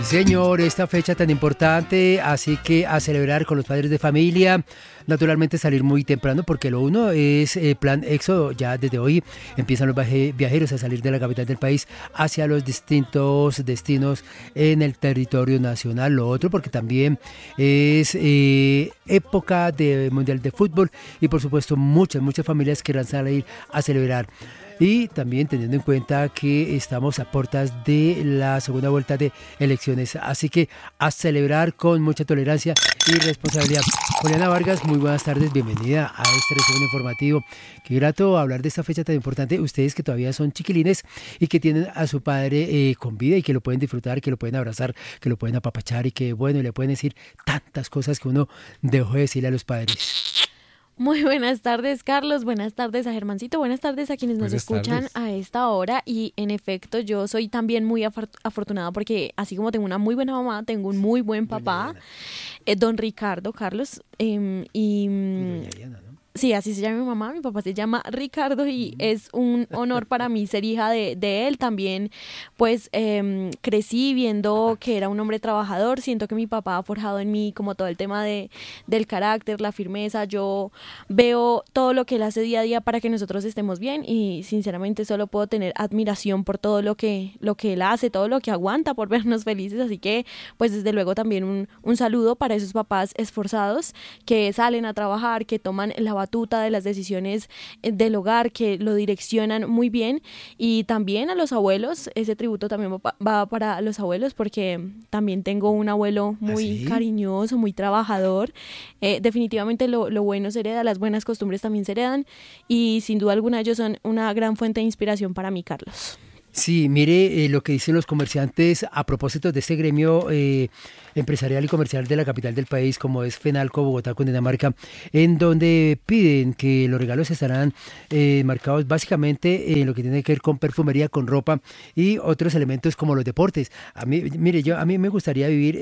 Señor, esta fecha tan importante, así que a celebrar con los padres de familia, naturalmente salir muy temprano, porque lo uno es plan éxodo, ya desde hoy empiezan los viajeros a salir de la capital del país hacia los distintos destinos en el territorio nacional. Lo otro porque también es época de Mundial de Fútbol y por supuesto muchas familias querrán salir a celebrar. Y también teniendo en cuenta que estamos a puertas de la segunda vuelta de elecciones. Así que a celebrar con mucha tolerancia y responsabilidad. Juliana Vargas, muy buenas tardes, bienvenida a este resumen informativo. Qué grato hablar de esta fecha tan importante. Ustedes que todavía son chiquilines y que tienen a su padre con vida y que lo pueden disfrutar, que lo pueden abrazar, que lo pueden apapachar y que bueno, le pueden decir tantas cosas que uno dejó de decirle a los padres. Muy buenas tardes, Carlos. Buenas tardes a Germancito. Buenas tardes a quienes nos escuchan a esta hora. Y en efecto, yo soy también muy afortunada porque así como tengo una muy buena mamá, tengo un muy buen papá, don Ricardo, Carlos. Sí, así se llama mi mamá, mi papá se llama Ricardo y es un honor para mí ser hija de él. También pues crecí viendo que era un hombre trabajador, siento que mi papá ha forjado en mí como todo el tema del carácter, la firmeza. Yo veo todo lo que él hace día a día para que nosotros estemos bien y sinceramente solo puedo tener admiración por todo lo que él hace, todo lo que aguanta por vernos felices. Así que pues desde luego también un saludo para esos papás esforzados que salen a trabajar, que toman la batuta de las decisiones del hogar, que lo direccionan muy bien. Y también a los abuelos, ese tributo también va para los abuelos porque también tengo un abuelo muy cariñoso, muy trabajador. Definitivamente lo bueno se hereda, las buenas costumbres también se heredan y sin duda alguna ellos son una gran fuente de inspiración para mí, Carlos. Sí, mire lo que dicen los comerciantes a propósito de este gremio empresarial y comercial de la capital del país, como es Fenalco, Bogotá, Cundinamarca, en donde piden que los regalos estarán marcados básicamente en lo que tiene que ver con perfumería, con ropa y otros elementos como los deportes. A mí, mire, a mí me gustaría vivir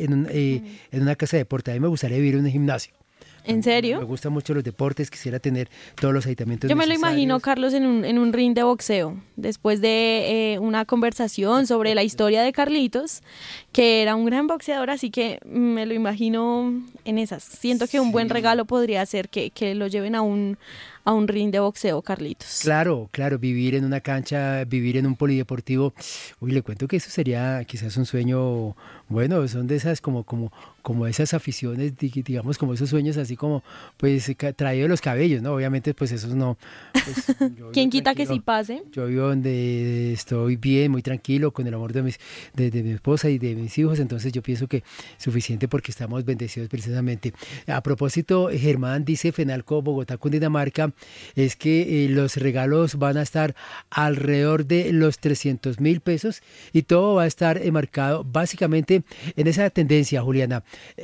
en una casa de deporte, a mí me gustaría vivir en un gimnasio. ¿En serio? Me gustan mucho los deportes, quisiera tener todos los aditamentos Yo me necesarios. lo imagino, Carlos, en un ring de boxeo, después de una conversación sobre la historia de Carlitos, que era un gran boxeador, así que me lo imagino en esas. Siento que un buen regalo podría ser que lo lleven a un ring de boxeo, Carlitos. Claro, vivir en una cancha, vivir en un polideportivo. Uy, le cuento que eso sería quizás un sueño, bueno, son de esas como esas aficiones, digamos, como esos sueños así como, pues, traído de los cabellos, ¿no? Obviamente, pues, esos no. Pues, ¿Quién quita que sí pase? Yo vivo donde estoy bien, muy tranquilo, con el amor de mi esposa y de mis hijos, entonces yo pienso que suficiente porque estamos bendecidos precisamente. A propósito, Germán dice Fenalco, Bogotá, Cundinamarca, es que los regalos van a estar alrededor de los 300.000 pesos y todo va a estar marcado básicamente en esa tendencia, Juliana.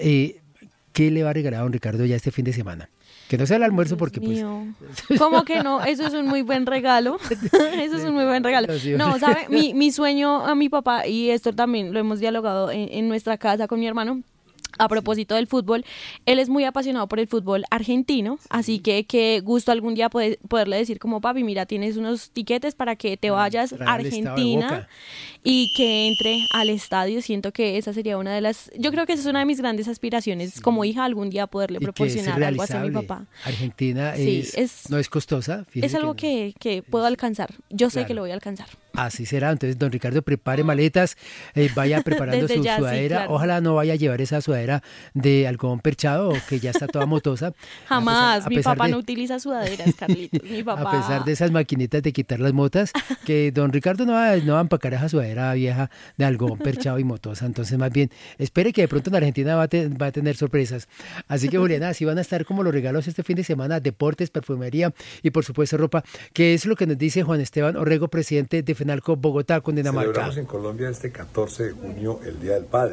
¿Qué le va a regalar a don Ricardo ya este fin de semana? Que no sea el almuerzo porque pues... ¿Cómo que no? Eso es un muy buen regalo. Eso es un muy buen regalo. No, ¿sabe? Mi sueño a mi papá, y esto también lo hemos dialogado en nuestra casa con mi hermano, a propósito del fútbol, él es muy apasionado por el fútbol argentino, así que qué gusto algún día poderle decir como papi, mira, tienes unos tiquetes para que te vayas a Argentina y que entre al estadio. Siento que esa sería una de las, yo creo que esa es una de mis grandes aspiraciones como hija, algún día poderle proporcionar algo así a mi papá. Argentina no es costosa. Es algo que puedo alcanzar, yo sé que lo voy a alcanzar. Así será, entonces don Ricardo prepare maletas, vaya preparando su sudadera, sí, claro. Ojalá no vaya a llevar esa sudadera de algodón perchado que ya está toda motosa. Jamás, mi papá no utiliza sudaderas, Carlitos, mi papá. A pesar de esas maquinitas de quitar las motas, que don Ricardo no va a empacar esa sudadera vieja de algodón perchado y motosa, entonces más bien espere que de pronto en Argentina va a tener sorpresas. Así que Juliana, así van a estar como los regalos este fin de semana, deportes, perfumería y por supuesto ropa, que es lo que nos dice Juan Esteban Orrego, presidente de Fenalco, Bogotá, Cundinamarca. Celebramos en Colombia este 14 de junio el Día del Padre.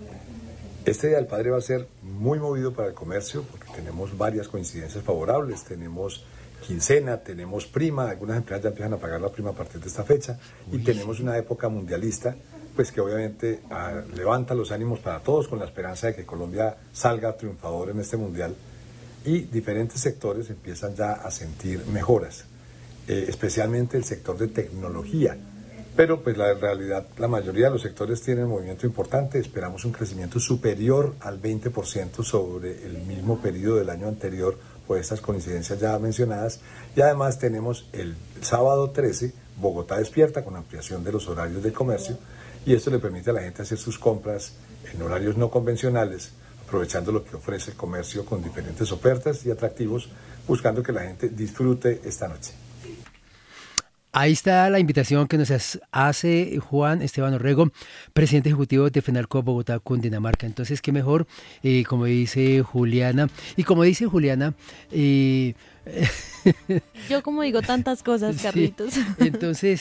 Este Día del Padre va a ser muy movido para el comercio porque tenemos varias coincidencias favorables, tenemos quincena, tenemos prima, algunas empresas ya empiezan a pagar la prima a partir de esta fecha y tenemos una época mundialista pues que obviamente levanta los ánimos para todos con la esperanza de que Colombia salga triunfador en este mundial y diferentes sectores empiezan ya a sentir mejoras, especialmente el sector de tecnología. Pero pues la realidad, la mayoría de los sectores tienen movimiento importante, esperamos un crecimiento superior al 20% sobre el mismo periodo del año anterior por estas coincidencias ya mencionadas, y además tenemos el sábado 13 Bogotá despierta con ampliación de los horarios del comercio, y esto le permite a la gente hacer sus compras en horarios no convencionales, aprovechando lo que ofrece el comercio con diferentes ofertas y atractivos, buscando que la gente disfrute esta noche. Ahí está la invitación que nos hace Juan Esteban Orrego, presidente ejecutivo de FENALCO Bogotá, Cundinamarca. Entonces, qué mejor, como dice Juliana, yo como digo tantas cosas, Carlitos. Sí, entonces,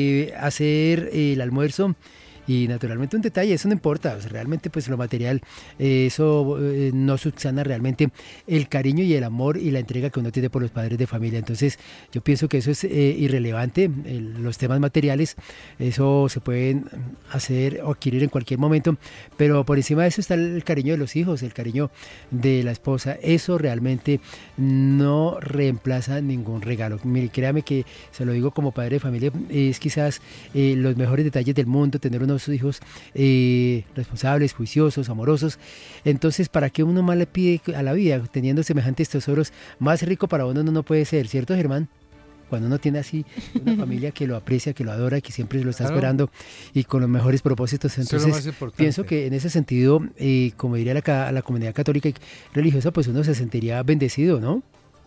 hacer el almuerzo. Y naturalmente un detalle, eso no importa, o sea, realmente pues lo material, eso no subsana realmente el cariño y el amor y la entrega que uno tiene por los padres de familia. Entonces yo pienso que eso es irrelevante, los temas materiales, eso se pueden hacer o adquirir en cualquier momento, pero por encima de eso está el cariño de los hijos, el cariño de la esposa, eso realmente no reemplaza ningún regalo. Mire, créame que se lo digo como padre de familia, es quizás los mejores detalles del mundo, tener unos hijos responsables, juiciosos, amorosos. Entonces, ¿para qué uno más le pide a la vida teniendo semejantes tesoros? Más rico para uno no puede ser, ¿cierto, Germán? Cuando uno tiene así una familia que lo aprecia, que lo adora, que siempre lo está esperando y con los mejores propósitos. Entonces, pienso que en ese sentido, como diría la comunidad católica y religiosa, pues uno se sentiría bendecido, ¿no?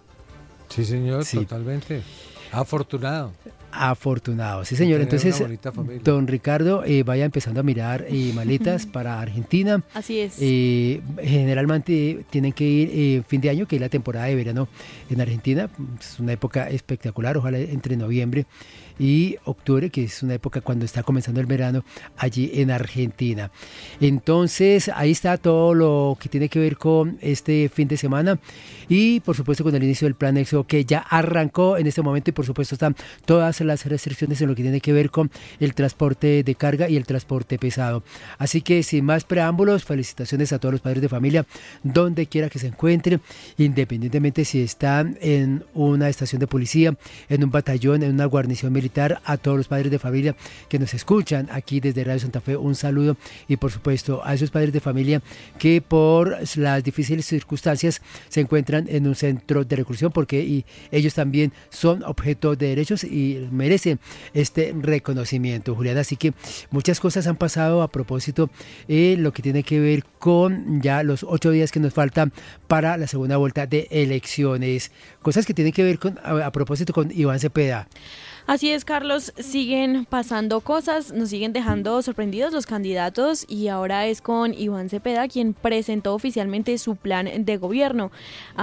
Sí, señor, sí. Totalmente. Afortunado. Afortunado, sí señor. Entonces, don Ricardo, vaya empezando a mirar maletas para Argentina. Así es. Generalmente tienen que ir fin de año, que es la temporada de verano en Argentina. Es una época espectacular, ojalá entre noviembre y octubre, que es una época cuando está comenzando el verano allí en Argentina. Entonces, ahí está todo lo que tiene que ver con este fin de semana y, por supuesto, con el inicio del Plan Éxodo, que ya arrancó en este momento y, por supuesto, están todas las restricciones en lo que tiene que ver con el transporte de carga y el transporte pesado. Así que, sin más preámbulos, felicitaciones a todos los padres de familia, donde quiera que se encuentren, independientemente si están en una estación de policía, en un batallón, en una guarnición militar. A todos los padres de familia que nos escuchan aquí desde Radio Santa Fe, un saludo, y por supuesto a esos padres de familia que por las difíciles circunstancias se encuentran en un centro de reclusión, porque ellos también son objeto de derechos y merecen este reconocimiento, Julián. Así que muchas cosas han pasado a propósito lo que tiene que ver con ya los 8 días que nos faltan para la segunda vuelta de elecciones, cosas que tienen que ver con a propósito con Iván Cepeda. Así es, Carlos, siguen pasando cosas, nos siguen dejando sorprendidos los candidatos y ahora es con Iván Cepeda quien presentó oficialmente su plan de gobierno.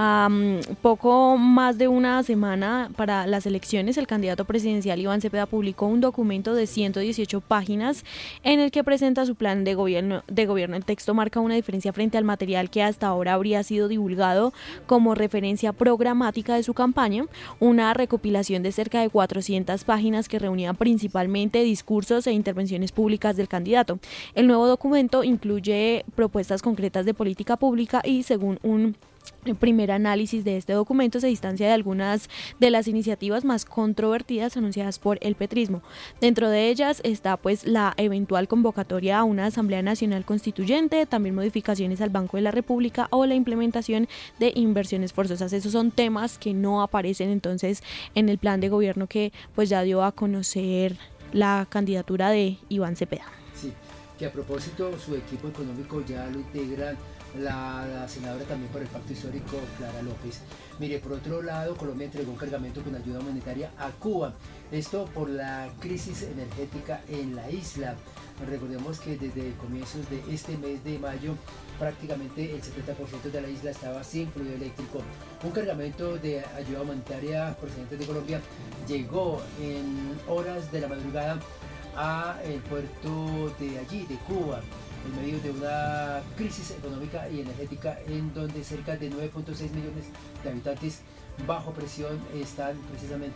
Poco más de una semana para las elecciones, el candidato presidencial Iván Cepeda publicó un documento de 118 páginas en el que presenta su plan de gobierno. El texto marca una diferencia frente al material que hasta ahora habría sido divulgado como referencia programática de su campaña, una recopilación de cerca de 400 páginas que reunían principalmente discursos e intervenciones públicas del candidato. El nuevo documento incluye propuestas concretas de política pública y, según un primer análisis de este documento, se distancia de algunas de las iniciativas más controvertidas anunciadas por el petrismo. Dentro de ellas está pues la eventual convocatoria a una Asamblea Nacional Constituyente, también modificaciones al Banco de la República o la implementación de inversiones forzosas. Esos son temas que no aparecen entonces en el plan de gobierno que pues ya dio a conocer la candidatura de Iván Cepeda. Sí, que a propósito su equipo económico ya lo integran la senadora también por el Pacto Histórico, Clara López. Mire, por otro lado, Colombia entregó un cargamento con ayuda humanitaria a Cuba. Esto por la crisis energética en la isla. Recordemos que desde comienzos de este mes de mayo, prácticamente el 70% de la isla estaba sin fluido eléctrico. Un cargamento de ayuda humanitaria procedente de Colombia llegó en horas de la madrugada a el puerto de allí, de Cuba, en medio de una crisis económica y energética en donde cerca de 9.6 millones de habitantes bajo presión están precisamente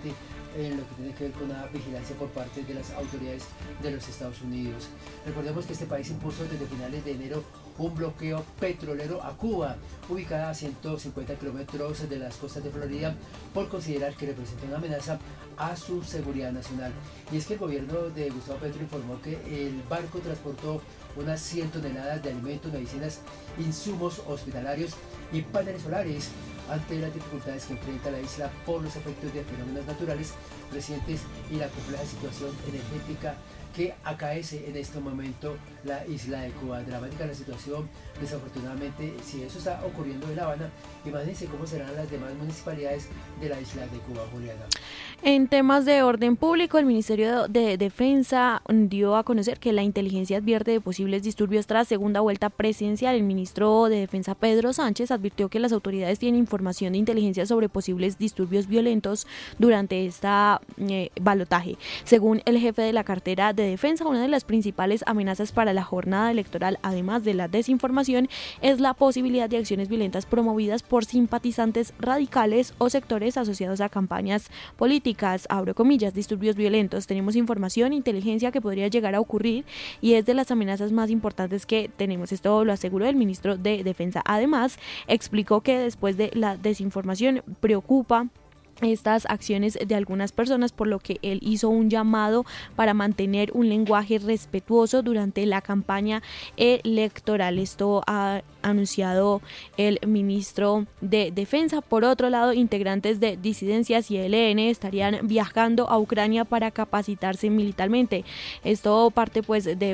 en lo que tiene que ver con la vigilancia por parte de las autoridades de los Estados Unidos. Recordemos que este país impuso desde finales de enero un bloqueo petrolero a Cuba, ubicada a 150 kilómetros de las costas de Florida, por considerar que representa una amenaza a su seguridad nacional. Y es que el gobierno de Gustavo Petro informó que el barco transportó unas 100 toneladas de alimentos, medicinas, insumos hospitalarios y paneles solares ante las dificultades que enfrenta la isla por los efectos de fenómenos naturales recientes y la compleja situación energética que acaece en este momento la isla de Cuba. Dramática la situación, desafortunadamente, si eso está ocurriendo en La Habana, imagínense cómo serán las demás municipalidades de la isla de Cuba, Juliana. En temas de orden público, el Ministerio de Defensa dio a conocer que la inteligencia advierte de posibles disturbios tras segunda vuelta presidencial. El ministro de Defensa, Pedro Sánchez, advirtió que las autoridades tienen información de inteligencia sobre posibles disturbios violentos durante esta balotaje. Según el jefe de la cartera de Defensa, una de las principales amenazas para la jornada electoral, además de la desinformación, es la posibilidad de acciones violentas promovidas por simpatizantes radicales o sectores asociados a campañas políticas, abro comillas, disturbios violentos. Tenemos información, inteligencia que podría llegar a ocurrir y es de las amenazas más importantes que tenemos. Esto lo aseguró el ministro de Defensa. Además, explicó que después de la desinformación preocupa estas acciones de algunas personas, por lo que él hizo un llamado para mantener un lenguaje respetuoso durante la campaña electoral. Esto ha anunciado el ministro de Defensa. Por otro lado, integrantes de disidencias y ELN estarían viajando a Ucrania para capacitarse militarmente. Esto parte pues de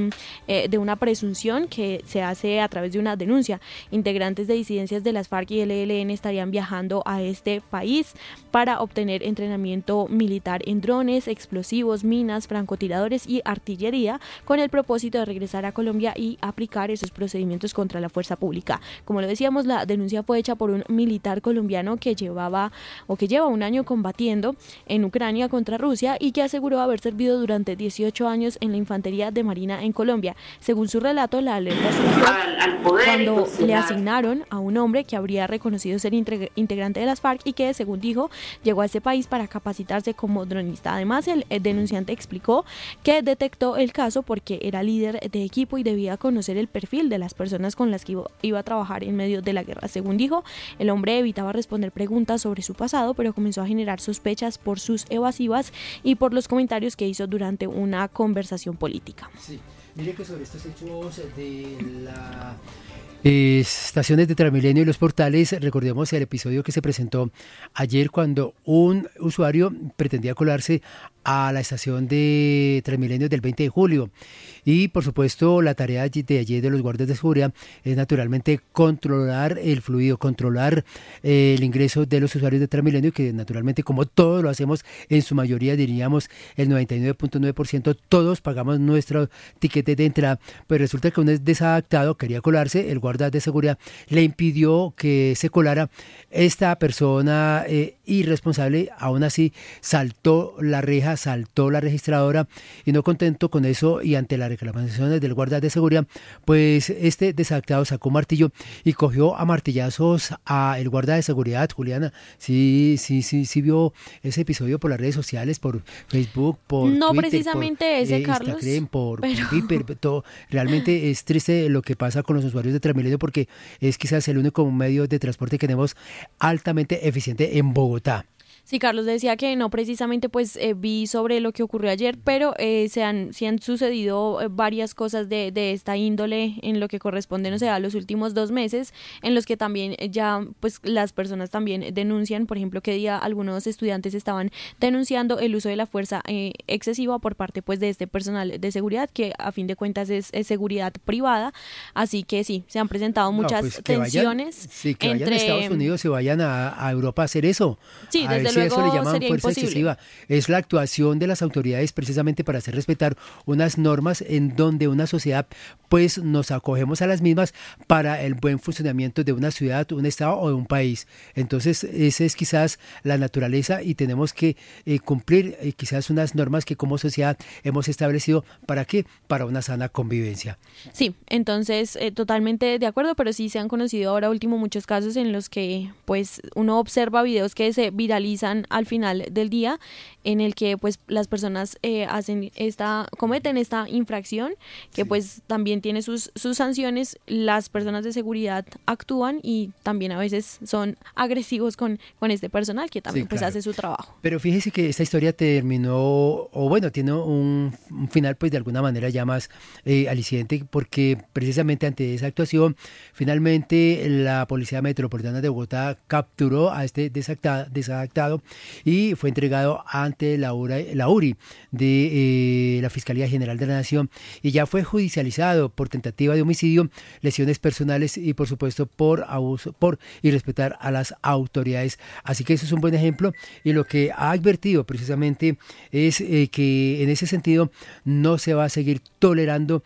una presunción que se hace a través de una denuncia. Integrantes de disidencias de las FARC y el ELN estarían viajando a este país para obtener entrenamiento militar en drones, explosivos, minas, francotiradores y artillería, con el propósito de regresar a Colombia y aplicar esos procedimientos contra la fuerza pública. Como lo decíamos, la denuncia fue hecha por un militar colombiano que lleva un año combatiendo en Ucrania contra Rusia y que aseguró haber servido durante 18 años en la infantería de Marina en Colombia. Según su relato, la alerta surgió cuando le asignaron a un hombre que habría reconocido ser integrante de las FARC y que, según dijo, llegó a ese país para capacitarse como dronista. Además, el denunciante explicó que detectó el caso porque era líder de equipo y debía conocer el perfil de las personas con las que iba a trabajar en medio de la guerra. Según dijo, el hombre evitaba responder preguntas sobre su pasado, pero comenzó a generar sospechas por sus evasivas y por los comentarios que hizo durante una conversación política. Sí, mire que sobre estos hechos de la estaciones de Transmilenio y los portales, recordemos el episodio que se presentó ayer cuando un usuario pretendía colarse a la estación de Transmilenio del 20 de julio. Y por supuesto la tarea de ayer de los guardias de seguridad es naturalmente controlar el fluido, controlar el ingreso de los usuarios de Transmilenio, que naturalmente, como todos lo hacemos, en su mayoría diríamos el 99.9%, todos pagamos nuestro tiquete de entrada. Pues resulta que un desadaptado quería colarse, el guardia de seguridad le impidió que se colara. Esta persona irresponsable aún así saltó la reja, saltó la registradora, y no contento con eso y ante las reclamaciones del guardia de seguridad, pues este desadaptado sacó un martillo y cogió a martillazos a el guardia de seguridad. Juliana, sí vio ese episodio por las redes sociales, por Facebook, por no Twitter, precisamente por ese, Carlos, Instagram, por pero... Viper, todo. Realmente es triste lo que pasa con los usuarios de Transmilenio, porque es quizás el único medio de transporte que tenemos altamente eficiente en Bogotá. Sí, Carlos decía que no precisamente pues vi sobre lo que ocurrió ayer, pero sí han sucedido varias cosas de esta índole en lo que corresponde, no sé, a los últimos 2 meses, en los que también ya pues las personas también denuncian. Por ejemplo, que día algunos estudiantes estaban denunciando el uso de la fuerza excesiva por parte pues de este personal de seguridad, que a fin de cuentas es seguridad privada. Así que sí, se han presentado muchas tensiones. Que vayan a Estados Unidos y vayan a Europa a hacer eso. Sí, desde luego eso le llaman sería fuerza imposible. excesiva. Es la actuación de las autoridades precisamente para hacer respetar unas normas en donde una sociedad pues nos acogemos a las mismas para el buen funcionamiento de una ciudad, un estado o de un país. Entonces esa es quizás la naturaleza y tenemos que cumplir quizás unas normas que como sociedad hemos establecido. ¿Para qué? Para una sana convivencia. Sí, entonces totalmente de acuerdo, pero sí se han conocido ahora último muchos casos en los que pues uno observa videos que se viralizan realizan al final del día, en el que pues las personas cometen esta infracción, que pues también tiene sus sanciones. Las personas de seguridad actúan y también a veces son agresivos con este personal que también pues hace su trabajo. Pero fíjese que esta historia terminó, o bueno, tiene un final pues de alguna manera ya más aliciente, porque precisamente ante esa actuación, finalmente la Policía Metropolitana de Bogotá capturó a este desadaptado y fue entregado ante la URI de la Fiscalía General de la Nación, y ya fue judicializado por tentativa de homicidio, lesiones personales y por supuesto por abuso, por irrespetar a las autoridades. Así que eso es un buen ejemplo, y lo que ha advertido precisamente es que en ese sentido no se va a seguir tolerando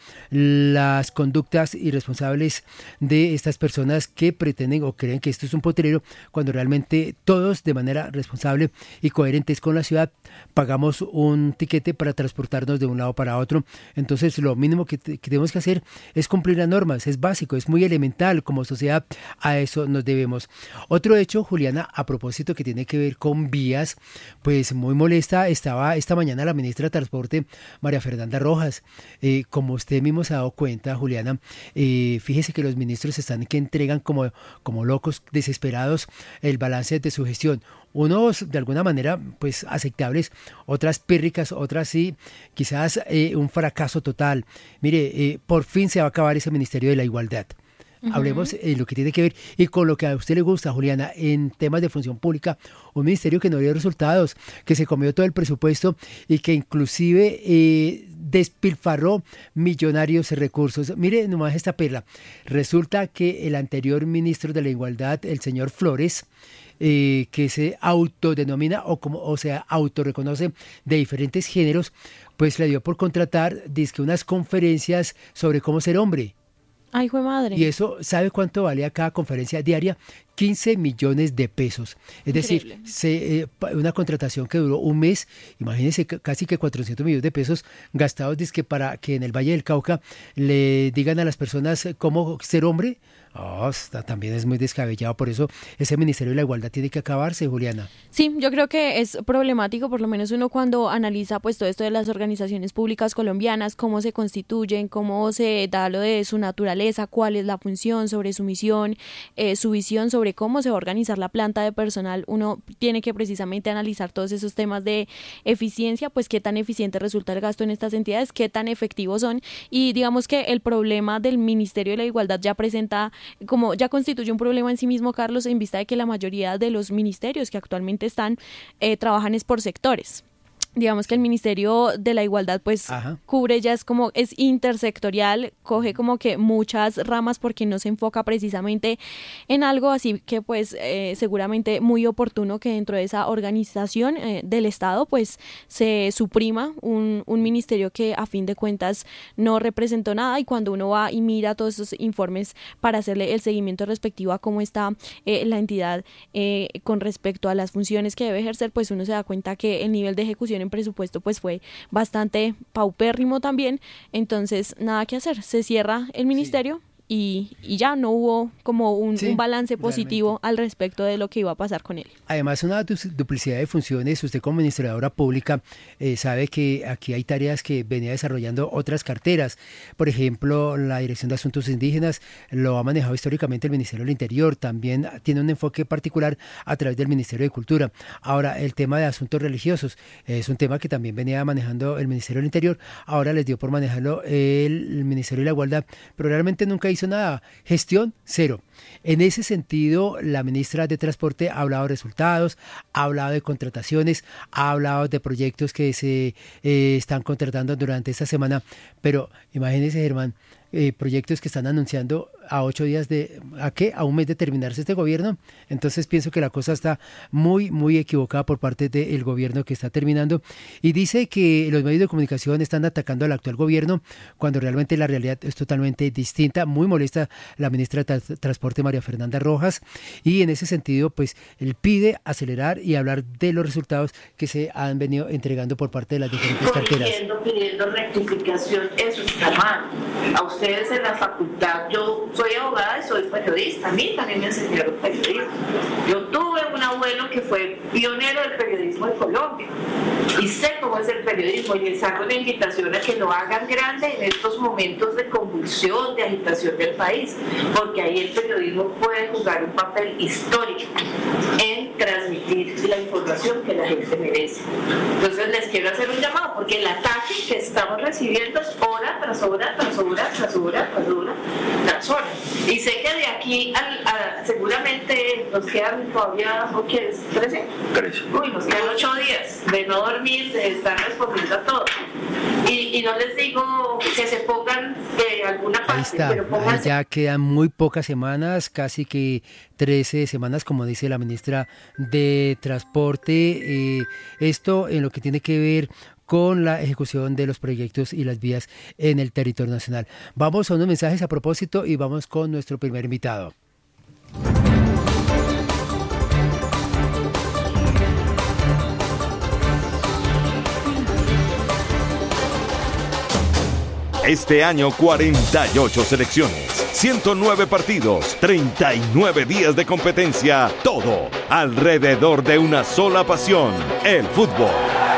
las conductas irresponsables de estas personas que pretenden o creen que esto es un potrero, cuando realmente todos de manera responsable y coherentes con la ciudad pagamos un tiquete para transportarnos de un lado para otro. Entonces lo mínimo que tenemos que hacer es cumplir las normas, es básico, es muy elemental, como sociedad a eso nos debemos. Otro hecho, Juliana, a propósito que tiene que ver con vías, pues muy molesta estaba esta mañana la ministra de Transporte, María Fernanda Rojas. Como usted mismo se ha dado cuenta, Juliana, fíjese que los ministros están que entregan como locos, desesperados, el balance de su gestión. Unos de alguna manera pues aceptables, otras pírricas, otras sí, quizás un fracaso total. Mire, por fin se va a acabar ese Ministerio de la Igualdad. Hablemos de lo que tiene que ver y con lo que a usted le gusta, Juliana, en temas de función pública, un ministerio que no dio resultados, que se comió todo el presupuesto y que inclusive despilfarró millonarios recursos. Mire nomás esta perla. Resulta que el anterior ministro de la Igualdad, el señor Flores, que se autodenomina o se autorreconoce de diferentes géneros, pues le dio por contratar dizque unas conferencias sobre cómo ser hombre. Ay, jue madre. Y eso, ¿sabe cuánto valía cada conferencia diaria? 15 millones de pesos. Es Increíble. decir, una contratación que duró un mes, imagínense casi que 400 millones de pesos gastados dizque para que en el Valle del Cauca le digan a las personas cómo ser hombre. También es muy descabellado, por eso ese Ministerio de la Igualdad tiene que acabarse, Juliana. Sí, yo creo que es problemático, por lo menos uno cuando analiza pues todo esto de las organizaciones públicas colombianas, cómo se constituyen, cómo se da lo de su naturaleza, cuál es la función, sobre su misión, su visión sobre cómo se va a organizar la planta de personal. Uno tiene que precisamente analizar todos esos temas de eficiencia, pues qué tan eficiente resulta el gasto en estas entidades, qué tan efectivos son, y digamos que el problema del Ministerio de la Igualdad ya constituye un problema en sí mismo, Carlos, en vista de que la mayoría de los ministerios que actualmente están trabajan es por sectores. Digamos que el Ministerio de la Igualdad pues cubre, ya es intersectorial, coge como que muchas ramas porque no se enfoca precisamente en algo, así que pues seguramente muy oportuno que dentro de esa organización del Estado pues se suprima un ministerio que a fin de cuentas no representó nada, y cuando uno va y mira todos esos informes para hacerle el seguimiento respectivo a cómo está la entidad con respecto a las funciones que debe ejercer, pues uno se da cuenta que el nivel de ejecución en presupuesto pues fue bastante paupérrimo también. Entonces nada que hacer, se cierra el ministerio. Y ya no hubo como un balance positivo realmente al respecto de lo que iba a pasar con él. Además, una duplicidad de funciones. Usted como administradora pública sabe que aquí hay tareas que venía desarrollando otras carteras. Por ejemplo, la Dirección de Asuntos Indígenas lo ha manejado históricamente el Ministerio del Interior. También tiene un enfoque particular a través del Ministerio de Cultura. Ahora, el tema de asuntos religiosos es un tema que también venía manejando el Ministerio del Interior. Ahora les dio por manejarlo el Ministerio de la Igualdad, pero realmente nunca hizo nada. Gestión, cero. En ese sentido, la ministra de Transporte ha hablado de resultados, ha hablado de contrataciones, ha hablado de proyectos que se están contratando durante esta semana, pero imagínense, Germán, proyectos que están anunciando a 8 días a un mes de terminarse este gobierno. Entonces pienso que la cosa está muy, muy equivocada por parte del gobierno que está terminando, y dice que los medios de comunicación están atacando al actual gobierno cuando realmente la realidad es totalmente distinta. Muy molesta la ministra de Transporte Transporte, María Fernanda Rojas, y en ese sentido, pues, él pide acelerar y hablar de los resultados que se han venido entregando por parte de las diferentes carteras. Pidiendo rectificación, eso está mal. A ustedes en la facultad, yo soy abogada y soy periodista, a mí también me enseñaron periodismo. Yo tuve un abuelo que fue pionero del periodismo en Colombia y sé cómo es el periodismo, y les hago una invitación a que lo hagan grande en estos momentos de convulsión, de agitación del país, porque ahí el periodismo puede jugar un papel histórico en transmitir la información que la gente merece. Entonces les quiero hacer un llamado, porque el ataque que estamos recibiendo es hora tras hora, tras hora, tras hora, tras hora, tras hora. Y sé que de aquí seguramente nos quedan todavía, ¿no quieres? ¿13? Uy, nos quedan 8 días de no dormir, de estar respondiendo a todo. Y no les digo que se pongan de alguna parte, ahí está, pero pónganse. Ya quedan muy pocas semanas, casi que 13 semanas, como dice la ministra de Transporte. Esto en lo que tiene que ver con la ejecución de los proyectos y las vías en el territorio nacional. Vamos a unos mensajes a propósito y vamos con nuestro primer invitado. Este año 48 selecciones, 109 partidos, 39 días de competencia, todo alrededor de una sola pasión, el fútbol.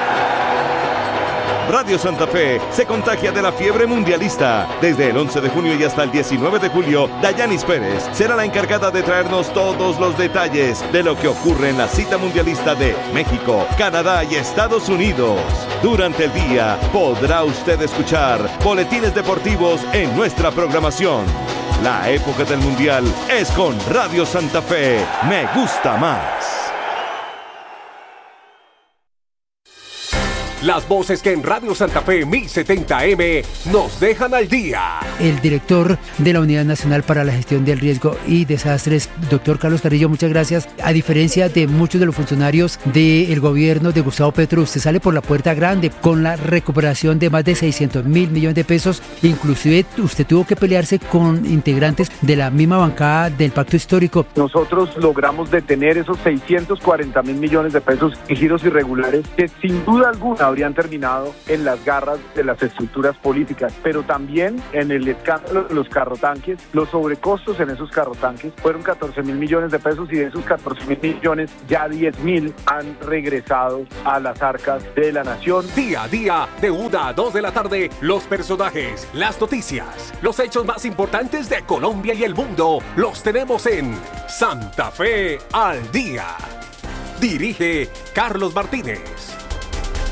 Radio Santa Fe se contagia de la fiebre mundialista. Desde el 11 de junio y hasta el 19 de julio, Dayanis Pérez será la encargada de traernos todos los detalles de lo que ocurre en la cita mundialista de México, Canadá y Estados Unidos. Durante el día podrá usted escuchar boletines deportivos en nuestra programación. La época del mundial es con Radio Santa Fe. Me gusta más. Las voces que en Radio Santa Fe 1070M nos dejan al día. El director de la Unidad Nacional para la Gestión del Riesgo y Desastres, doctor Carlos Carrillo, muchas gracias. A diferencia de muchos de los funcionarios del gobierno de Gustavo Petro, usted sale por la puerta grande con la recuperación de más de 600.000 millones de pesos. Inclusive usted tuvo que pelearse con integrantes de la misma bancada del Pacto Histórico. Nosotros logramos detener esos 640.000 millones de pesos en giros irregulares que sin duda alguna habrían terminado en las garras de las estructuras políticas, pero también en el escándalo de los carrotanques. Los sobrecostos en esos carrotanques fueron 14.000 millones de pesos, y de esos 14.000 millones ya 10.000 han regresado a las arcas de la nación. Día a día, de 1 a 2 de la tarde, los personajes, las noticias, los hechos más importantes de Colombia y el mundo, los tenemos en Santa Fe al Día. Dirige Carlos Martínez.